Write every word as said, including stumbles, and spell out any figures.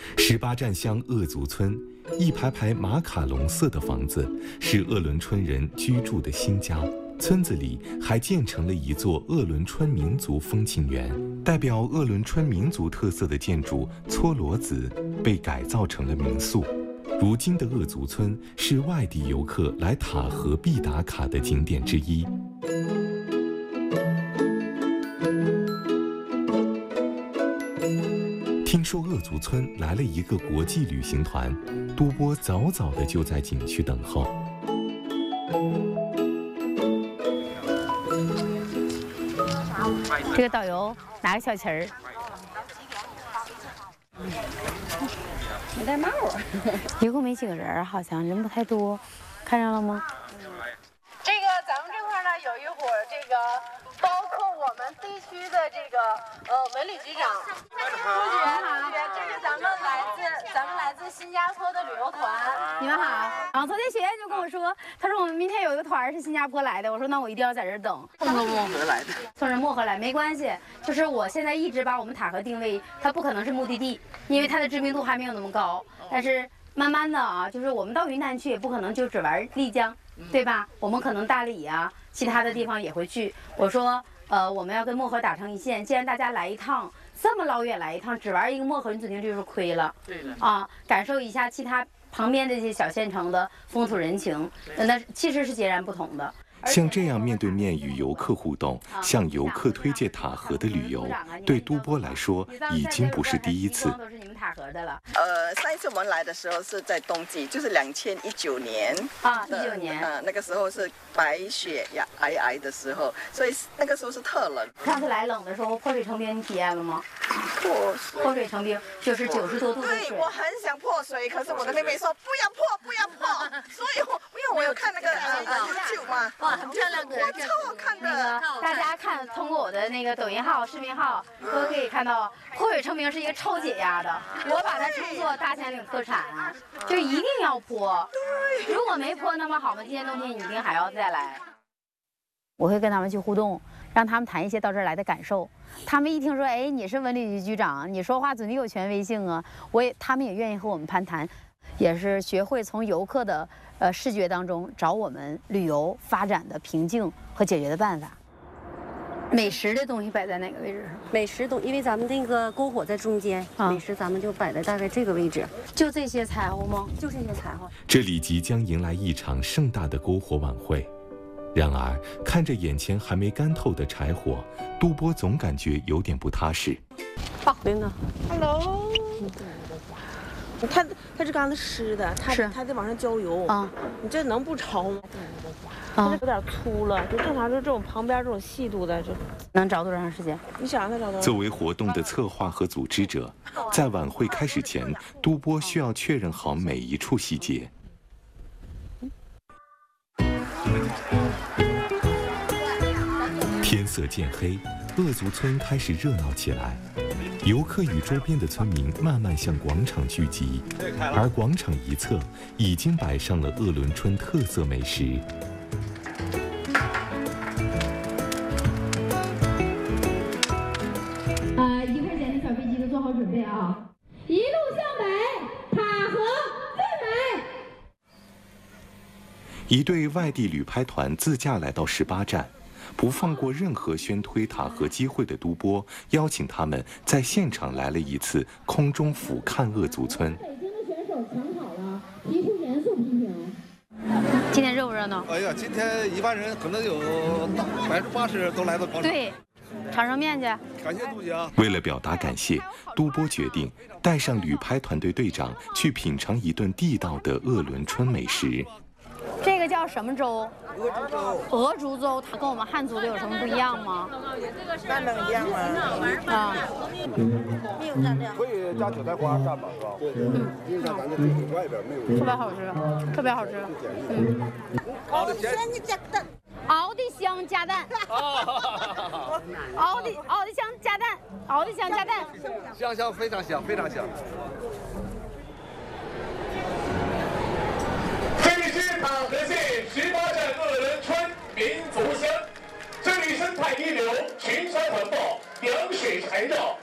十八站乡鄂族村，一排排马卡龙色的房子是鄂伦春人居住的新家。村子里还建成了一座鄂伦春民族风情园，代表鄂伦春民族特色的建筑搓罗子被改造成了民宿。如今的鄂族村是外地游客来塔河必打卡的景点之一。听说鄂族村来了一个国际旅行团，都波早早的就在景区等候。 这个导游拿个小旗儿， 没戴帽啊， 一共没几个人，好像人不太多，看上了吗？ 这个咱们这块呢有一伙这个，包括我们地区的这个呃文旅局长，同学，同学，这是咱们来自咱们来自新加坡的旅游团。 你们好。然后昨天学员就跟我说，他说我们明天有一个团是新加坡来的，我说那我一定要在这儿等。 从漠河来的， 从这漠河来没关系，就是我现在一直把我们塔河定位，它不可能是目的地，因为它的知名度还没有那么高。但是慢慢的啊，就是我们到云南去也不可能就只玩丽江，对吧？我们可能大理啊，其他的地方也会去。我说，呃，我们要跟漠河打成一线。既然大家来一趟，这么老远来一趟，只玩一个漠河，你肯定就是亏了。 对的啊，感受一下其他旁边的这些小县城的风土人情，那其实是截然不同的。 像这样面对面与游客互动，向游客推介塔河的旅游，对都波来说已经不是第一次。 都是你们塔河的了。 呃，上一次我们来的时候是在冬季，就是两千一九年啊，一九年， 呃，那个时候是白雪皑皑的时候，所以那个时候是特冷。 上次来冷的时候，破水成冰，你体验了吗？ 破水， 破水成冰就是九十多度的对， 水。 我很想破水，可是我的妹妹说不要破，不要破，所以我因为我有看那个呃 YouTube 嘛。 哇，很漂亮的， 哇，超好看的！ 大家看，通过我的那个抖音号、视频号都可以看到，破水成冰是一个超解压的。我把它称作大秦岭特产，就一定要泼。如果没泼那么好嘛，今年冬天你一定还要再来。我会跟他们去互动，让他们谈一些到这儿来的感受。他们一听说，哎，你是文旅局局长，你说话准有权威性啊，我也他们也愿意和我们攀谈，也是学会从游客的呃视觉当中找我们旅游发展的瓶颈和解决的办法。美食的东西摆在哪个位置上？ 美食东，因为咱们那个篝火在中间， 啊、 美食咱们就摆在大概这个位置。 就这些柴火吗？ 就这些柴火。 这里即将迎来一场盛大的篝火晚会。然而，看着眼前还没干透的柴火，都波总感觉有点不踏实。 爆的呢 ？Hello。它它这杆子湿的，它是它得往上浇油啊。 你这能不潮吗？它这有点粗了，就正常就这种旁边这种细度的，就能着多长时间？ 你想让它着多？ 作为活动的策划和组织者，在晚会开始前，都波需要确认好每一处细节。天色渐黑，鄂族村开始热闹起来。游客与周边的村民慢慢向广场聚集，而广场一侧已经摆上了鄂伦春特色美食。 呃，一块钱的小飞机都做好准备啊！一路向北，塔河最美。 一队外地旅拍团自驾来到十八站。不放过任何宣推塔河机会的都波，邀请他们在现场来了一次空中俯瞰鄂族村。 北京的选手抢好了，提出严肃批评。 今天热不热闹？ 哎呀，今天一般人可能有百分之八十都来到广场。 对，尝尝面去。 感谢杜姐啊！ 为了表达感谢，都波决定带上旅拍团队队长去品尝一顿地道的鄂伦春美食。 这个叫什么粥？ 鹅竹粥。 鹅竹粥，它跟我们汉族的有什么不一样吗？ 那能一样吗？ 啊， 没有蘸料。 可以加韭菜花蘸吧，是吧？嗯，因为咱这个外边没有。 特别好吃，特别好吃。嗯。 熬的香加蛋。 熬的香加蛋。熬的熬的香加蛋，熬的香加蛋。 香香，非常香，非常香。 这里是塔河县十八站鄂伦春民族乡，这里生态一流，群山环抱，凉水缠绕。